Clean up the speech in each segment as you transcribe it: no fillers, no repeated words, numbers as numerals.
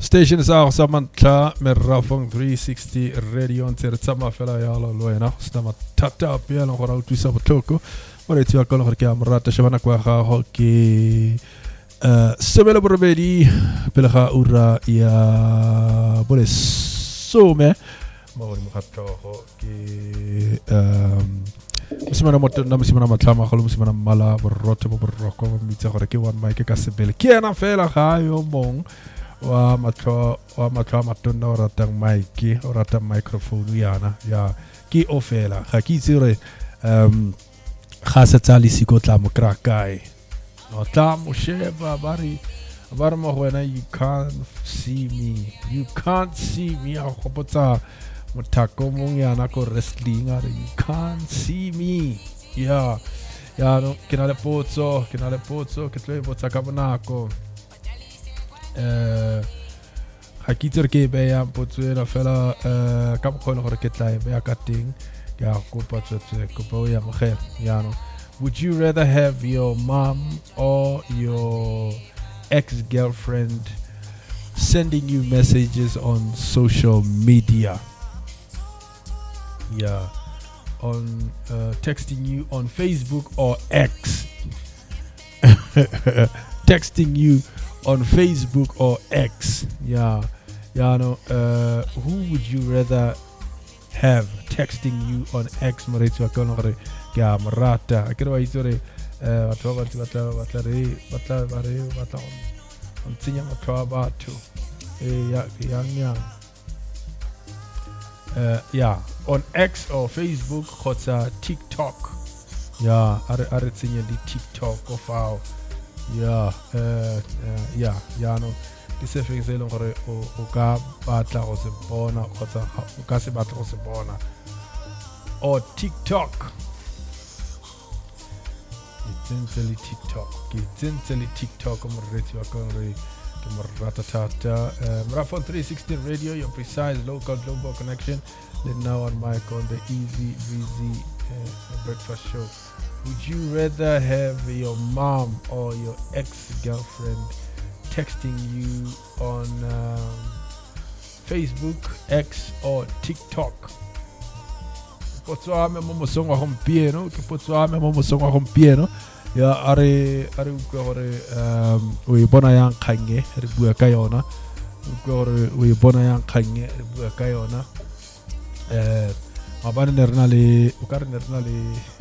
Station is auch Samantha Merafong 360 Radio on Tsama Fela Yalo Loena Stama Tata Piano Hora Tuisa Botoko Ore Tua Kono Kamrata Shabana Kwa Hoki Semela Burbedi Pelha Ura Ya Boles Some Mawari Mukato Hoki Musimana moto na musimana matama kholo musimana mala borrote borroko mitsa gore ke one mic ka sebele ke ena fela ga yo mong wa matwa matonna o ratang mic o rata microphone yana ya ke o fela ga ke itse re ga se tsali siko tla mo krakae no tla mo sheba bari mo wena you can't see me a khopotsa motako mong yana ko wrestling are you can't see me ya no ke na le potso ke tlo botsa ka bonako ga ke itse ke be ya potso ena fela ka bokgone gore ke tla be ya ka teng ke a kopa tswetse kopa o ya mogela ya no would you rather have your mom or your ex-girlfriend sending you messages on social media? Yeah, on texting you on Facebook or X. Texting you on Facebook or X. Yeah, no. Who would you rather have texting you on X? Moretu akonore kya marata. Akero isore batla on tinya matwa batu. Yeah, on X or Facebook, kotsa TikTok. Yeah, are tinya di TikTok of our. Yeah, no. This is thing say longore o ka batla go se bona kotsa o ka se batla go se bona. Or TikTok. It's in TikTok mo reti wa konre. Ratatata Marathon 360 Radio, your precise local global connection. Then now on mic on the Easy Breezy Breakfast Show. Would you rather have your mom or your ex-girlfriend texting you on Facebook, X or TikTok? Potsoame mo mosong wa gompieno ya are utlwa gore o e bona yang khange re bua ka yona utlwa gore o e bona yang khange re bua ka yona mabane ne rena le o ka re ne rena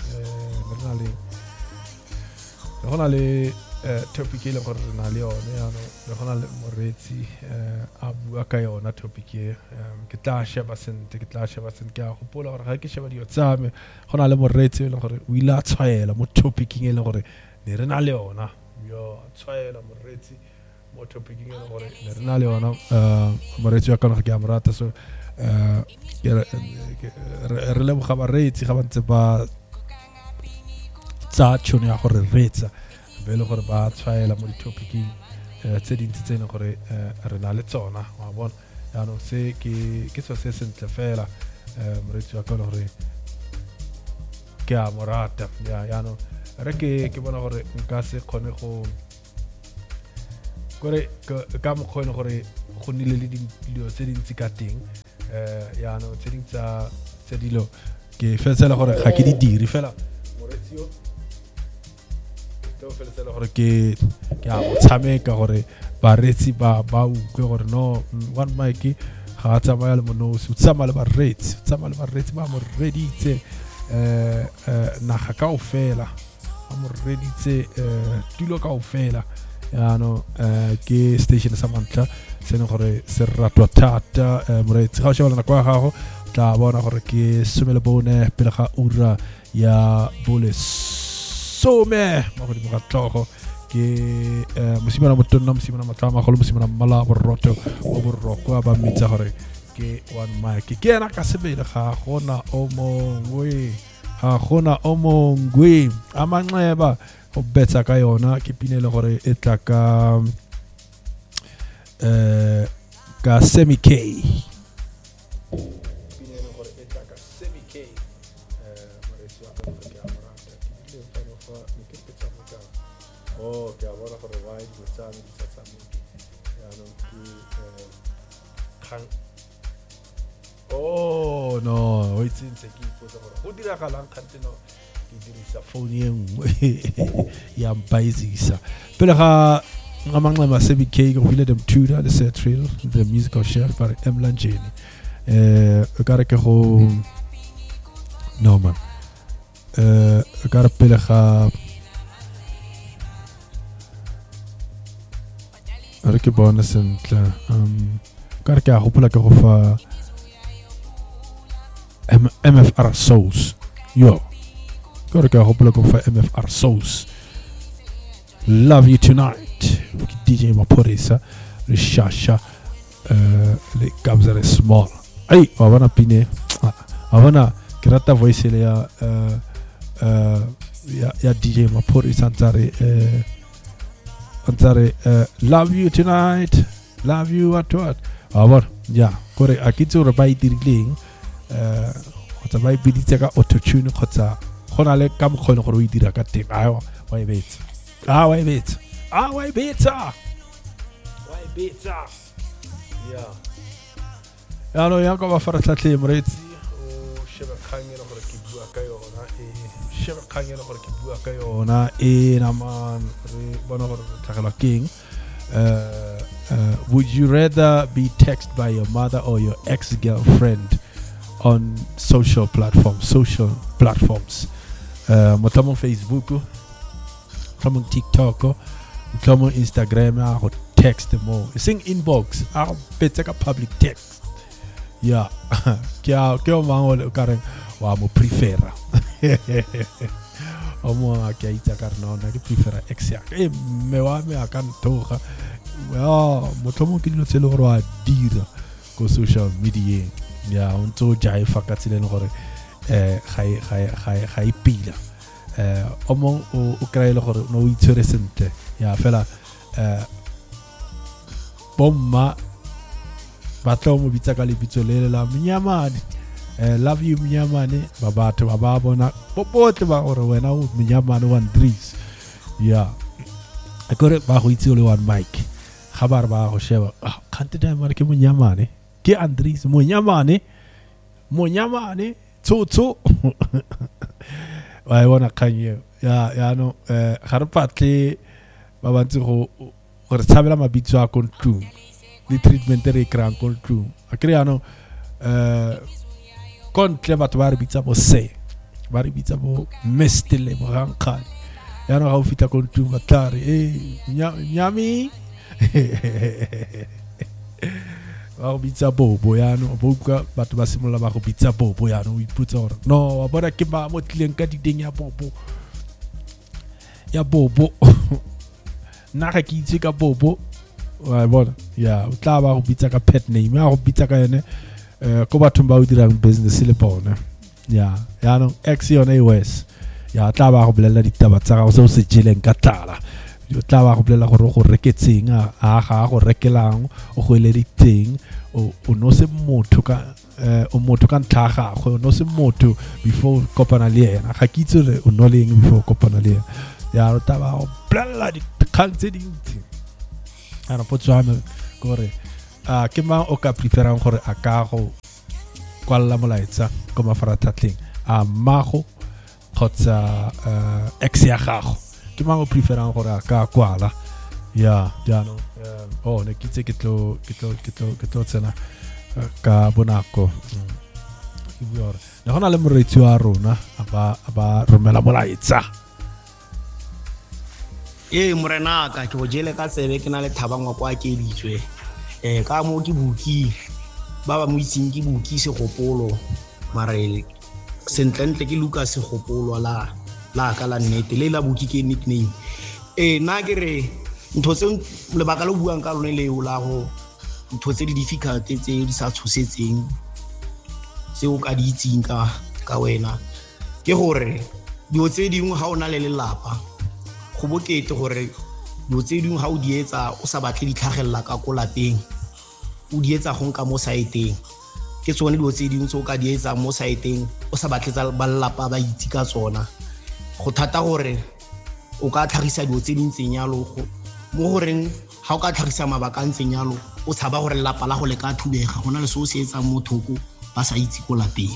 le topic ile gore rena le yone ya no re gona le moretsi a bua ka yona topic e ke tla sheba sente ke a gopola gore ga ke sheba dio tsame gona le moretsi ile gore o ile a tshwaela mo topic ile gore ne rena le yona yo tshwaela moretsi mo topic ile gore ne rena le yona moretsi wa kana ke a morata so re le ga ba retsi ga ba ntse ba tsa tshone ya gore retsa bele gore ba tshwaela mo ditopiking tse dintsi tsene gore re na le tsona wa bona ya no se ke so se sentle fela moretsi wa kana gore ke a morata ya no re ke bona gore nka se khone go gore ka mo khone gore go nile le dilo tse dintsi ka teng ya no tse dintsi tse dilo ke fetsela gore ga ke di dire fela moretsi yo ke fetsela gore ke a tshameka gore baretsi ba utlwe gore no one mic ga tsamaya le monosi o tsamaya le baretsi ba mo reditse naga kaofela ba mo reditse tulo kaofela ya no ke station sa Mantla se ne gore se ratwa thata moretsi ga o shebana kwa gago tla bona gore ke somele bone pele ga ura ya bolesome mo go di mo tlogo ke musimana motonna musimana matama go le musimana mala borroto o borroko ba mitsa gore ke one mic ke ena ka sebele ga gona o mongwe a manxeba go betsa ka yona ke pinele gore e tla ka Semi K pinele gore e tla ka Semi K moretsi wa ka ke amorata ke ile fa no fa ke tsameka ke a bona gore why di tsame ya no ke Oh no, o itse ntse ke ipotsa gore go dira galang kgante no ke dirisa phone e nngwe ya mpaisisa pele ga ngamanxema CBK go file them tutor the set trail the musical chef by Emlanjeni o ka re ke go no man o ka re pele ga re ke bona sentle ka re ke a gopola ke go fa MFR Souls. Yo. Gotta go hope for MFR Souls. Love you tonight. DJ Maporisa. Le Shasha. Le Gabzare Small. Ay, avana pine. Avana grata voice ya DJ Maporisa antare love you tonight. Love you what. Avar. Yeah. Kore akitso re ba idirileng. Kgotsa ba ipeditse ka autotune kgotsa go na le ka mokgone gore o e dira ka teng wa e betsa yeah no ya ka ba fara tlatle moretsi o sheba khangela gore ke bua ka yona na man re bona gore tlhagela king would you rather be texted by your mother or your ex-girlfriend on social platforms motlamo Facebook motlamo TikTok motlamo Instagram go text mo sing inbox a betsa ka public text yeah ke o mangwe o ka re wa mo prefera o mo a ke itsa ka rena ona ke prefera ex ya me wa me a ka ntoga motlamo ke dilo tsele gore wa dira go social media ya unto jai fakatsile le gore ga ipila o mong o kraile gore no o itshwere sentle ya fela bomma batla mo bitsa ka lebitso le la Mnyamane love you Mnyamane ba batho ba bona botle ba gore wena o Mnyamane wa Ndris ya akore ba go itse le one mic ga ba go sheba kante da mara ke Mnyamane ke Andries Monyamane tsotso wa bona kanye ya no ga re patle ba bantse go re tshabela mabitso a kontu di treatment re kra kontu akre ya no kontle batho ba re bitsa bo se ba re bitsa bo mestele mo gankgane ya no ga o fita kontu ba tlare nyami ba go bitsa bobo ya no boka batho ba simola ba go bitsa bobo ya no o iputsa gore no wa bona ke ba mo tlileng ka dideng ya bobo na ga ke itse ka bobo wa bona ya o tla ba go bitsa ka pet name ya go bitsa ka yone ko batho ba o dirang business le bona ya no ex yone US ya tla ba go bolela ditaba tsa go se o se jeleng ka tlala yo tla ba go bolela gore go reketseng ga go rekelang o go eleditseng o no se motho ka o motho ka ntlaga go no se motho before kopana le yena ga ke itse o no le eng before kopana le yena ya o tla ba go bolela di kgantse dintsi ana potswana gore ke mang o ka preferang gore a ka go kwalla molaetsa ko mafaratlhatlheng a mago kgotsa ex ya gago ke mang o preferang gore a ka kwala ya no ne kitse ke tlo tsena ka bonako ke bua ne gona le moretsi wa rona ba romela molaetsa morena ka ke go jele ka tsebe ke na le thabangwa kwa ke ditswe ka mo ke buki ba mo itseng ke buki segopolo mare sentlentle ke Lucas segopolo la ka la nnete le la buki ke nickname na ke re ntho tse le baka lo buang ka lone leo la go ntho tse di difficult tse di sa tshosetseng se o ka di itseng ka wena ke gore dio tse dingwe ha ona le lelapa go bokete gore dio tse dingwe ha o di etsa o sa batle di tlhagella ka ko lapeng o di etsa go nka mo saeteng ke tsone dio tse dingwe tse o ka di etsa mo saeteng o sa batle tsa ba lelapa ba itse ka tsona go thata gore o ka tlhagisa dio tse dintseng yalo mo goreng ga o ka tlhagisa mabaka a ntseng yalo o tshaba gore lelapa la go le ka thubega go na le se o se etsang mo thoko ba sa itse ko lapeng.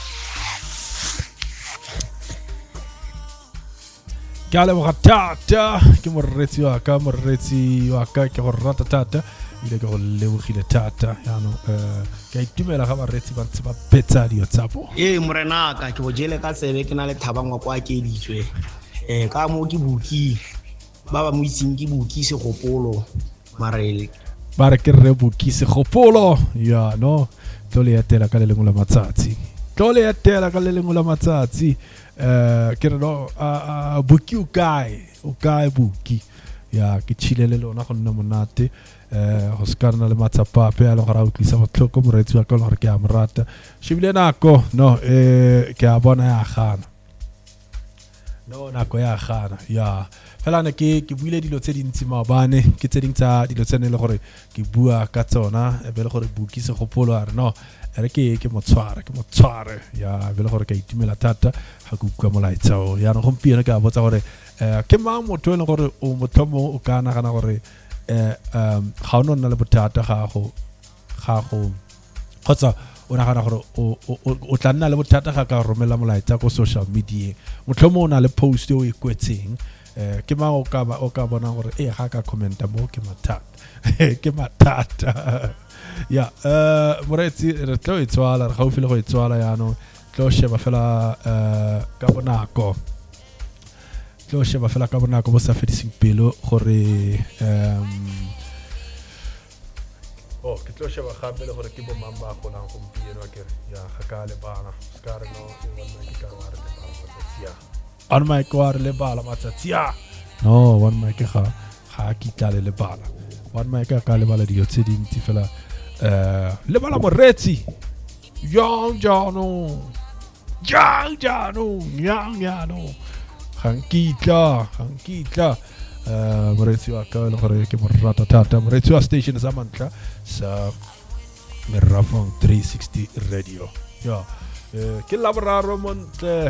Ke a leboga thata ke moreetsi wa ka ke go rata thata ile ke go lebogile thata yaanong ke a itumela ga bareetsi ba ntse ba betsa dio tsa bona. Morenaka ke go jele ka tsebe ke na le Thabangwa kwa Akeditswe ka mo ke Buki ba ba mo itseng ke Buki Segopolo marele ba re ke re Buki Segopolo ya no tlo le etela ka le lengwe la matsatsi ke re no Buki o kae Buki ya ke tshilele lona go nna monate go skarna le matsapa pe a le gore a utlwisa botlhoko moreetsi wa ka le gore ke a morata shebile nako no ke a bona ya gana no nako ya gana ya fela ne ke buile dilo tse dintsi maabane ke tse ding tsa dilo tse ne le gore ke bua ka tsona be le gore Buki Segopolo a re no re ke motshware ya be le gore ka itumela thata ga ke utlwa molaetsa o ya no gompieno ke a botsa gore ke mang motho e leng gore o mothomo o ka nagana gore ga o nna le bothata ga go kgotsa o nagana gore o tla nna le bothata ga ka romela molaetsa ko social media motlhomo o na le post o e kwetseng ke mang o ka bona gore ga ka commenta mo ke mathata ya moreetsi re tlo e tswala re gaufi le go e tswala yaanong tlo sheba fela ka bonako bo sa fediseng pelo gore ke tlo sheba gape le gore ke bo mang ba gonang gompieno a kere ya ga ka le bana ska re no one mic wa re lebala matsatsi ya no one mic ga kitla le lebala one mic ka lebala dio tse dintsi fela lebala moreetsi yang jano hankitla moreetsi wa ka le gore ke morata thata moreetsi wa station sa mantla sa Merafong 360 radio ya ke laboraro montle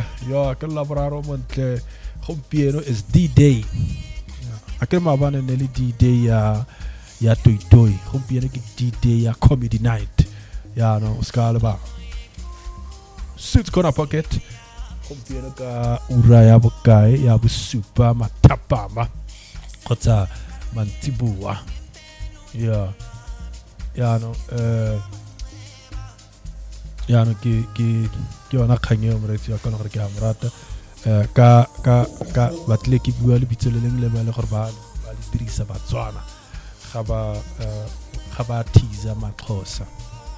gompieno is D-Day a ke maabane ne le D-Day ya toitoi gompieno ke D-Day ya comedy night ya no ska le ba Suits Corner Pocket gompieno ka ura ya bokae ya bosupa mathapama kgotsa mantsiboa ya no ke yona kgang eo moreetsi wa ka le gore ke a morata ka batle ke bua le bitso le leng le ba le gore ba le dirisa Batswana ga ba teaser Maxhosa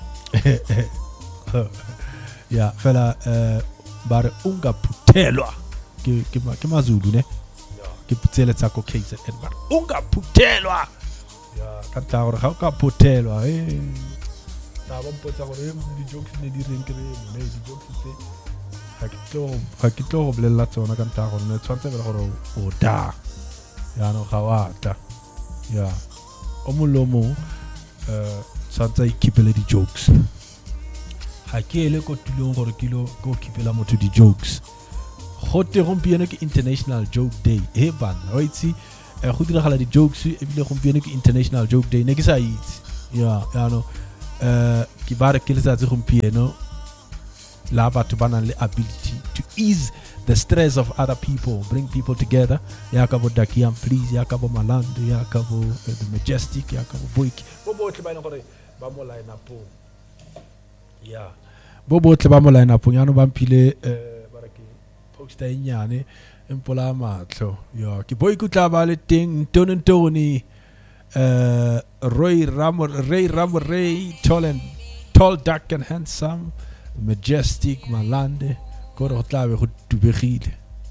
ya fela ba re ungaphuthelwa ke Mazulu ne ke putseletsa ko KZN ba ungaphuthelwa ya ka tla gore ga o ka phuthelwa na ba mpotsa gore di jokes ne di reng kere ne di jokes tse ga ke tlo go bolela tsona ka nta go ne tshwantse be gore o da ya no ga wa ta ya o molomo tshwantse ikipele di jokes ga ke ele ko tulong gore ke lo go kipela motho di jokes gote gompieno ke International Joke Day bana wa itse go diragala di jokes e bile gompieno ke International Joke Day ne ke sa itse ya no ke bare ke letsatsi gompieno la batho ba nang le ability to ease the stress of other people, bring people together. Yakabo Dakiam, please, Yakabo Malando, Yakabo the Majestic, Yakabo Boiki. Bobo Tlebano Bamo line up. Yeah. Bobo Tlebamo line up, Yano Bampile, Baraki, Posta Inyane, Impola Matlo. Yeah. Kiboiku Tabale Ting, Tony, Ray Ramore, tall, dark and handsome. Majestic Malande koro tlabe go tubegile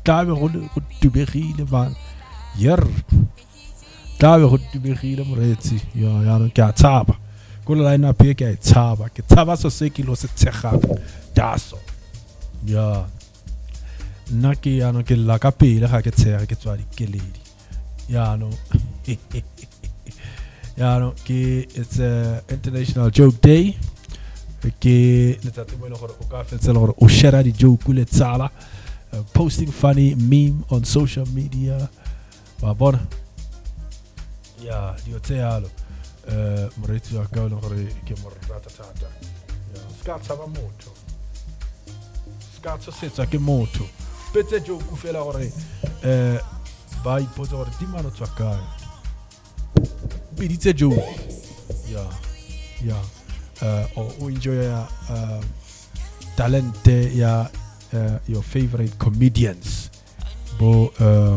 man yer tlabe go tubegile moretsi ya no ke a tshaba go line up ke a tshaba so se kilo se tshega daso ya nna ke ya no ke la ka pele ga ke tshega ke tswa dikeledi ya no ke it's a International Joke Day ke letsatsi mo le gore o ka fetsela gore o share di joke le tsala posting funny meme on social media wa bona ya dio tse yalo moreetsi wa ka o leng gore ke mo rata thata ska tshaba motho ska tshosetsa ke motho petse jo ku fela gore ba ipotsa gore dimano tswa kae biditse jo ya o enjoy talente ya your favorite comedians bo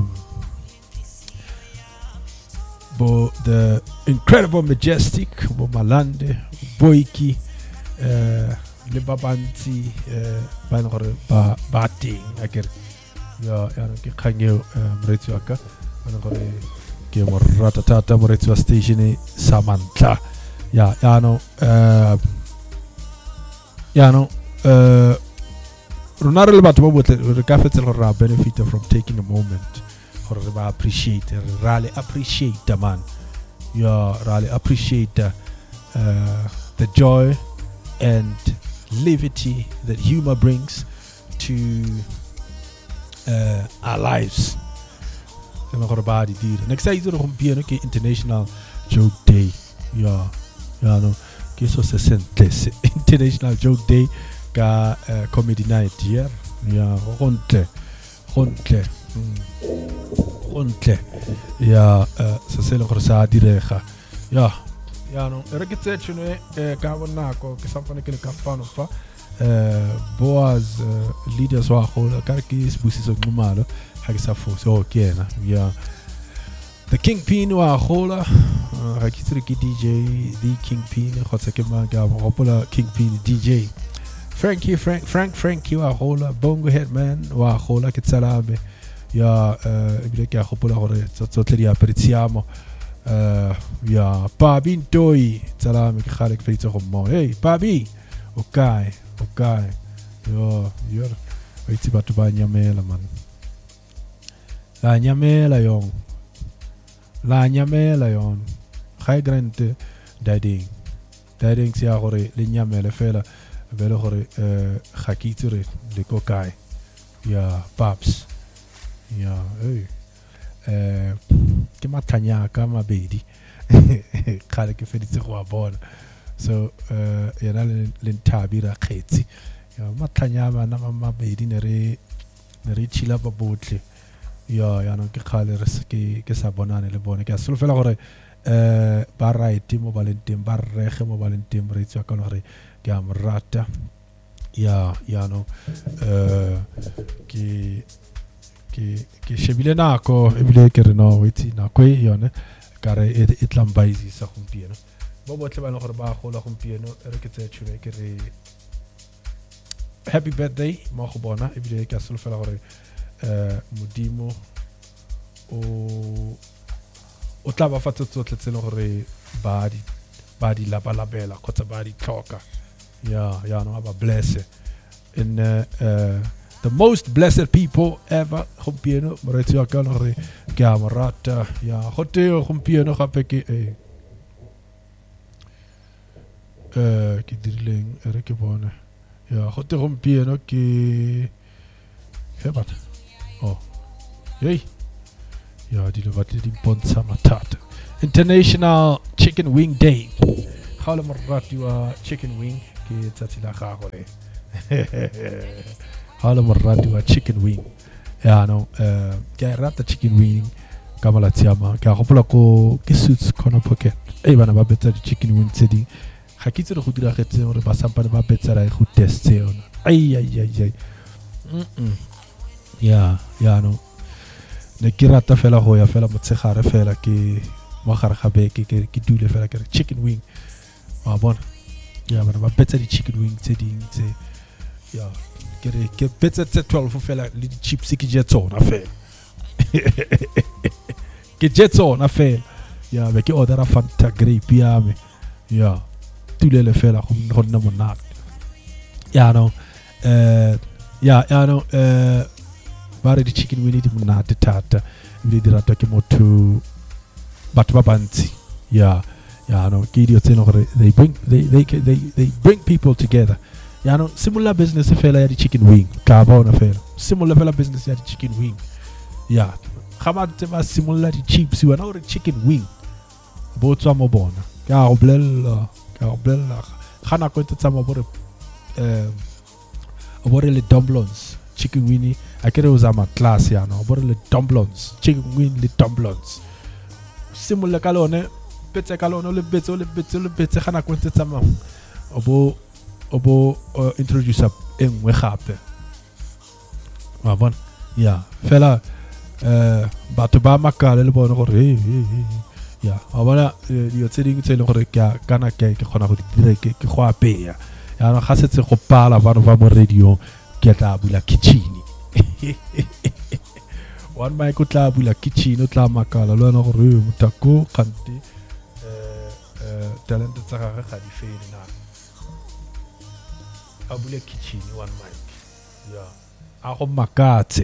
the incredible Majestic bo Malande Boiki le ba bantsi ba le gore ba teng a kere ya ke khangeo moretsi wa ka ba le gore ke mo rata thata moretsi wa station Samantla ya no rona re le batho ba botle re ka fetsa gore ra benefit from taking a moment gore re ba appreciate re really appreciate man really appreciate the joy and levity that humor brings to our lives. Next time is the International Joke Day. No, que eso se siente International Joke Day ka comedy night honte se se le gore sa direga no re ke tse tshone ka bonako ke sampane ke le kampano fa Boaz leaders wa go ka ke sibusiso Nxumalo ha ke sa fose ke yena the Kingpin wa gola ga ke tsere ke DJ the Kingpin khotsa ke ma ga gopola Kingpin DJ Frankie wa gola Bongo Headman wa gola ke tsalabe ebile ke a gopola gore tsotle di appreciamo Pabi Ntoi tsalabe ke gale ke feditse go mmo hey Pabi okay you're itse batho ba nyamela man la nyamela yon high grant dading sia gore le nyamele fela bele gore ga ke itse re le ko kae paps ke mathanya ka mabedi khale ke feditse go a bona so yena le Nthabira Kgetsi mathanya bana mabedi ne re chila ba botle no ke khale re ke sa bonane le bone ke a solofela gore ba right mo balenteng ba rege mo balenteng re tswa ka gore ke a morata no ke shebile nako ebile ke re no witsi nako yone ka re e tlambaisi sa gompieno bo botle ba le gore ba gola gompieno re ke tse tshube ke re happy birthday mo go bona ebile ke a solofela gore modimo o tla ba fatse tsotle tsele gore ba di lapalabela kgotsa ba di tlhoka no ba bless in the most blessed people ever gompieno moretsi wa ka gore ke a morata go teo gompieno gape ke ke dirileng re ke bona go teo gompieno ke bana dilo batle di bontsha mathata International Chicken Wing Day ga le morati wa chicken wing ke tsatsi la gago le ga le morati wa chicken wing no ke rata chicken wing ka malatsi a ma ke a gopola ko ke Suits Corner Pocket bana ba betsa di chicken wing tse ding ga ke itse go diragetse gore ba sampane ba betsa ra go test yona no ne ke rata fela go ya fela motshegare fela ke mo gare ga beke ke dule fela ke chicken wing wa bona bana ba betsa di chicken wing tse ding tse ke betsa tse 12 fela le di chips ke je tsona fela ke je tsona fela be ke order Fanta grape ya me tulele fela go nna monate no ba re di chicken wing di monate thata ebile di rata ke motho batho ba bantsi no ke dio tseno gore they bring people together no similar business fela ya di chicken wing ka bona fela similar fela business ya di chicken wing ga ba ntse ba similar di chips wena gore chicken wing bo tswa mo bona ka go blella ga nako e tsama bore le dumplings chicken wing a kere o zama class ya no bore le dumplings chicken wing le dumplings simolle ka lone petse ka lone le betse ga nako e tsama obo introduce engwe gape wa bona ya fela batho ba makala le bona gore ya wa bona yo tse ding tse le gore ke kana ke khona go dire ke go apeya ya no ga setse go pala ba mo radio ke tla bula kitchen one mic o tla bula kitchen o tla makala le wena gore mutako kante talent tsa gagwe ga di fele na a bule kitchen one mic ya a go makatse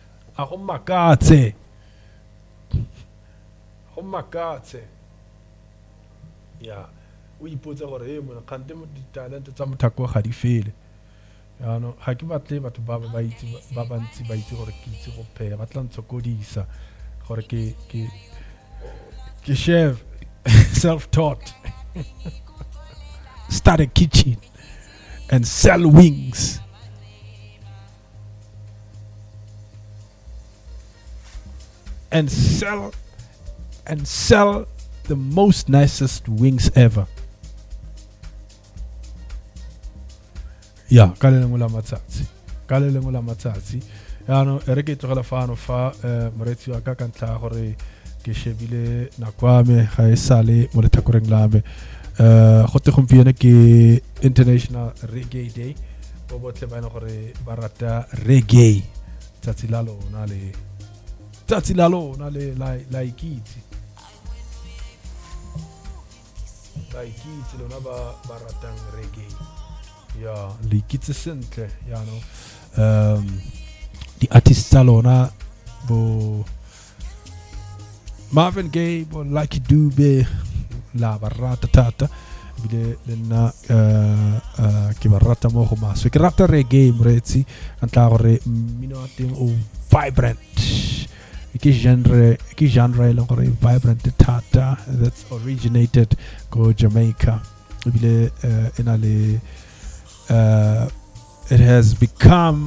ya o ipotsa gore mo kante mo talent tsa mutako ga di fele ya no ga ke batle batho ba bantsi ba itse gore ke itse go pheya ba tla ntsokodisa gore ke chef self-taught start a kitchen and sell wings and sell the most nicest wings ever. Yeah, kale ngula matsatsi ya no re ke tlogela fano fa moretsi wa ka ntla gore ke shebile nakwame ga e sale mo lethakoreng la me go te gompieno ke International Reggae Day bo botle ba ena gore ba rata reggae tsatsi la lona le laikitsi lona ba ratang reggae ya laikitsi sentle ya no di artists tsa lona bo Marvin Gaye bo Lucky Dube la ba rata tata bile lena ke ba rata mo go maswe ke rata reggae mretsi antla gore mino a teng o vibrant ke genre le gore vibrant tata that's originated go Jamaica bile enale it has become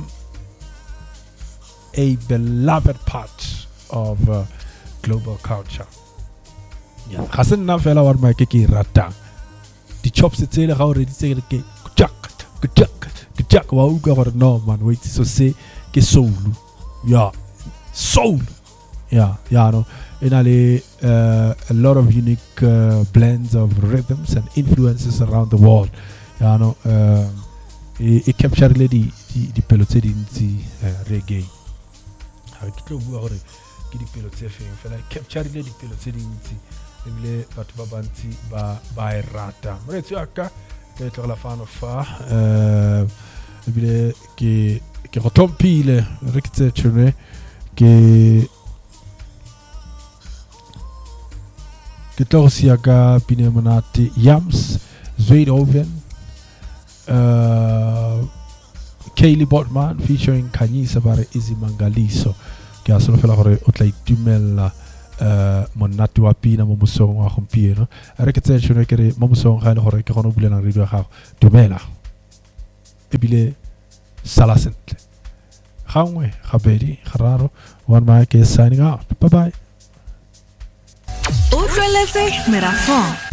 a beloved part of global culture. Yeah, hasen na fela war ma ke rata di chops tsele ga o re di tsele ke kujak wa utlwa gore no man wait so say ke soul no enale a lot of unique blends of rhythms and influences around the world it capture le di pelo tse dintsi reggae ha ke tlo bua gore ke di pelo tse feng fela capture le di pelo tse dintsi ebile batho ba bantsi ba e rata moretsi wa ka ke tlogela fano fa ebile ke go tompile re ke tse tshone ke tlo sia ka pine monate Yams Zweidhoven Kaylee Botman featuring Khanyisa bare Izimangaliso ke a solofela gore o tla itumela monate wa pina mo mosong wa gompieno re ke tse tshone ke re mo mosong ga ile gore ke gone o bulela radio ya gago dumela ebile sala sentle gangwe gabedi gararo one mic is signing out bye bye Utlweletse Merafong